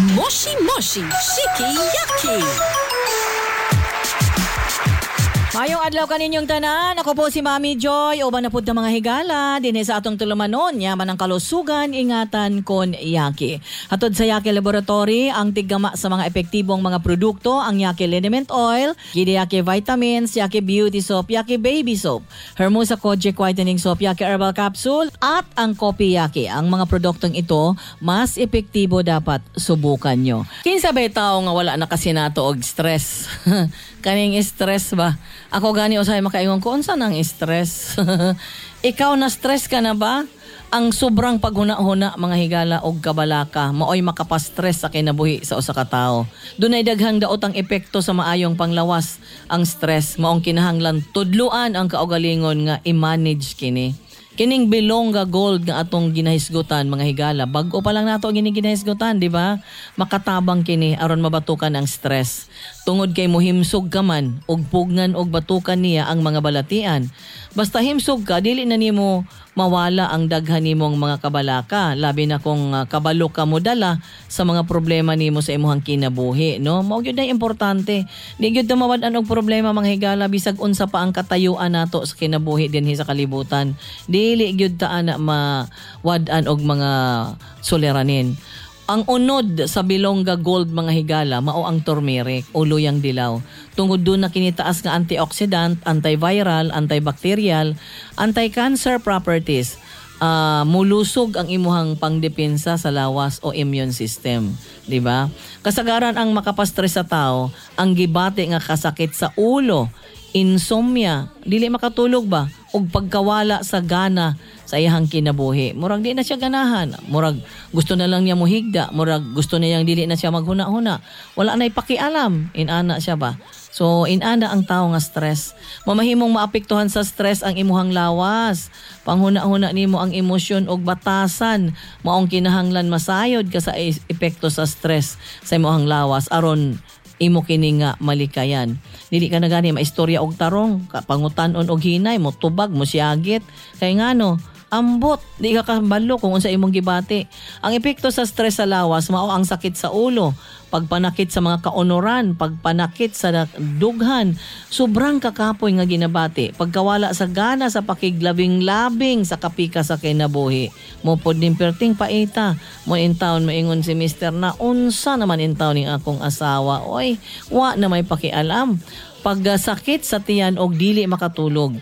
Moshi Moshi Shiki-Yaki. Mayong adlaw kaninyong tanan, ako po si Mami Joy, uban na pud ng mga higala, dinhi sa atong tulumanon, yaman ang kalusugan, ingatan kon Yaki. Hatod sa Yaki Laboratory, ang tiggama sa mga epektibong mga produkto, ang Yaki Liniment Oil, Yaki Vitamins, Yaki Beauty Soap, Yaki Baby Soap, Hermosa Kojic Whitening Soap, Yaki Herbal Capsule, at ang Kopi Yaki. Ang mga produktong ito, mas epektibo dapat subukan nyo. Kinsa ba tao nga wala na kasi nato og stress? Kaning stress ba? Ako gani usay makaingon ko unsa nang stress. Ikaw na stress ka na ba? Ang sobrang paghuna-huna mga higala og kabalaka maoy makapastress sa kinabuhi sa usa ka tawo. Dunay daghang daot ang epekto sa maayong panglawas ang stress maong kinahanglan tudluan ang kaugalingon nga i-manage kini. Kining Bilongga Gold nga atong ginahisgutan mga higala, bag-o pa lang nato ang ginahisgutan, di ba? Makatabang kini aron mabatukan ang stress. Tungod kay mohimsog ka man og pugnan og batukan niya ang mga balatian. Basta himsog ka, dili na nimo mawala ang daghan nimong mga kabalaka, labi na kung kabalo ka mo dala sa mga problema nimo sa imong kinabuhi, no? Mao gyud na importante. Di gyud na mawad-an og problema mga higala bisag unsa pa ang katayuan nato sa kinabuhi dinhi sa kalibutan. Dili gyud ta ana mawad-an og mga suliranin. Ang unod sa Bilongga Gold mga higala mao ang turmeric o luyang dilaw. Tungod doon na kinitaas nga antioxidant, antiviral, antibacterial, anti-cancer properties. Mulusog ang imuhang pangdepensa sa lawas o immune system, di ba? Kasagaran ang makapastress sa tao, ang gibati nga kasakit sa ulo, insomnia, dili makatulog ba? Og pagkawala sa gana sa iyang kinabuhi. Murag di na siya ganahan. Murag gusto na lang niya mohigda. Murag gusto na niyang dili na siya maghuna-huna. Wala na ipakialam. Inana siya ba? So, inana ang tao nga stress. Mamahimong maapektuhan sa stress ang imuhang lawas. Panghuna-huna nimo ang emosyon og batasan. Maong kinahanglan masayod ka sa epekto sa stress sa imuhang lawas aron imo kini nga malikayan. Dili ka na gani maistorya og tarong, pangutan-on og hinay, mo tubag, mo siagit. Kay ngano, ambot, di ka kabalo kung unsa imong gibati. Ang epekto sa stress sa lawas mao ang sakit sa ulo, pagpanakit sa mga kaunoran, pagpanakit sa dughan, sobrang kakapoy nga ginabati, pagkawala sa gana sa pakiglabing-labing sa kapika sa kinabuhi. Mo pod ning perting paita, mo intawon maingon si Mr. na unsa naman intawon ning akong asawa. Oy, wa na may pakialam. Pagkasakit sa tiyan og dili makatulog.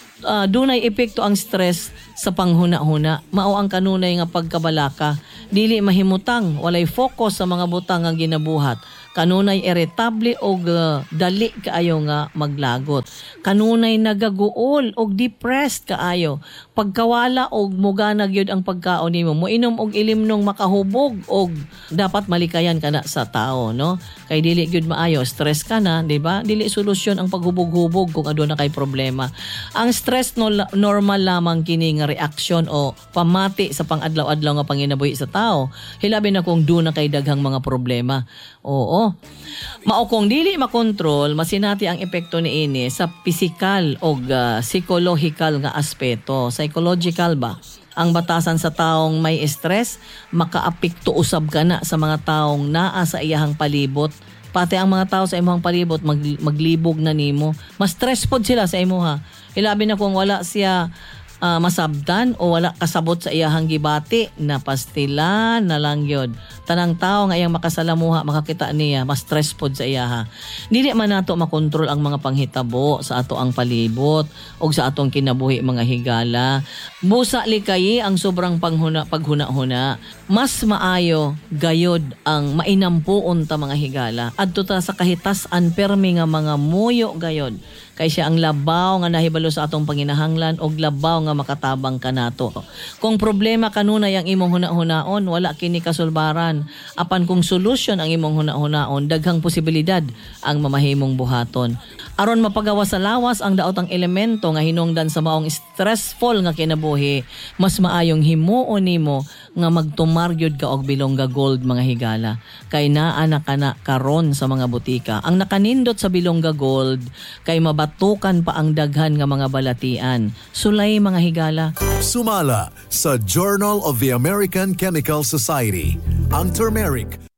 Dunay epekto ang stress sa panghuna-huna. Mao ang kanunay nga pagkabalaka. Dili mahimutang, walay focus sa mga butang nga ginabuhat. Kanunay irritable og dali kaayo nga maglagot. Kanunay nagaguol og depressed kaayo. Pagkawala og muganag yun ang pagkaon nimo. Moinom og ilimnong makahubog og dapat malikayan ka na sa tao, no? Kay dili gyud maayo, stress ka na, di ba? Dili solusyon ang paghubog-hubog kung aduna kay problema. Ang stress normal lamang kini nga reaksyon o pamati sa pang-adlaw-adlaw nga panginabuhi sa tao. Hilabi na kung doon na kay daghang mga problema. Oo. Mao kung dili makontrol, masinati ang epekto niini sa physical o psychological nga aspeto. Psychological ba? Ang batasan sa taong may stress, makaapekto usab ka na sa mga taong naa sa iyahang palibot. Pati ang mga tao sa imong palibot maglibog na nimo. Mas stress pod sila sa imuha. Hilabi na kung wala siya masabtan o wala kasabot sa iyahang gibati na pastila na lang yun. Tanang tao nga iyang makasalamuha, makakita niya, mas stress pod sa iyaha. Dili man nato makontrol ang mga panghitabo sa ato ang palibot o sa atong kinabuhi mga higala. Busa likayi ang sobrang paghuna-huna. Mas maayo gayod ang mainampuon ta mga higala. Adto ta sa kahitasan permi nga mga muyo gayod. Kay siya ang labaw nga nahibalo sa atong panginahanglan og labaw nga makatabang kanato. Kung problema kanunay ang imong huna-hunaon, wala kini kasulbaran. Apan kung solusyon ang imong huna-hunaon, daghang posibilidad ang mamahimong buhaton. Aron mapagawa sa lawas ang daot ang elemento nga hinungdan sa maong stressful nga kinabuhi, mas maayong himuon nimo nga magtumaryod ka og Bilongga Gold mga higala. Kay naa na kana karon sa mga butika. Ang nakanindot sa Bilongga Gold kay mabatukan pa ang daghan nga mga balatian. Sulay mga higala. Sumala sa Journal of the American Chemical Society ang turmeric